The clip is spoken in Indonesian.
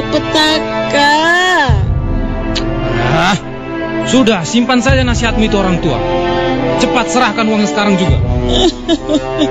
petaka. Sudah, simpan saja nasihatmu itu orang tua. Cepat serahkan uangnya sekarang juga.